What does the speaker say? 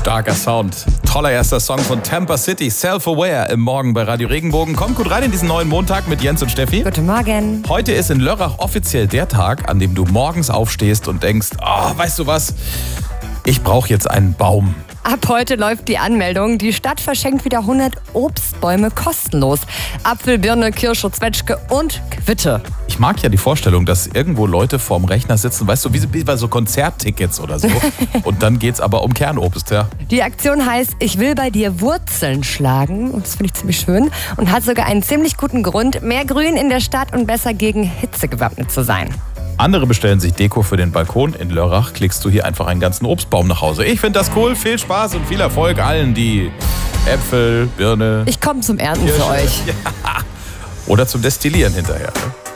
Starker Sound. Toller erster Song von Tampa City, Self-Aware im Morgen bei Radio Regenbogen. Kommt gut rein in diesen neuen Montag mit Jens und Steffi. Guten Morgen. Heute ist in Lörrach offiziell der Tag, an dem du morgens aufstehst und denkst, weißt du was, ich brauche jetzt einen Baum. Ab heute läuft die Anmeldung. Die Stadt verschenkt wieder 100 Obstbäume kostenlos. Apfel, Birne, Kirsche, Zwetschge und Quitte. Ich mag ja die Vorstellung, dass irgendwo Leute vorm Rechner sitzen, weißt du, wie bei so Konzerttickets oder so. Und dann geht's aber um Kernobst, ja. Die Aktion heißt, ich will bei dir Wurzeln schlagen. Und das finde ich ziemlich schön. Und hat sogar einen ziemlich guten Grund, mehr Grün in der Stadt und besser gegen Hitze gewappnet zu sein. Andere bestellen sich Deko für den Balkon. In Lörrach klickst du hier einfach einen ganzen Obstbaum nach Hause. Ich finde das cool. Viel Spaß und viel Erfolg allen, die Äpfel, Birne... Ich komme zum Ernten Kirsche, für euch. Ja. Oder zum Destillieren hinterher. Ne?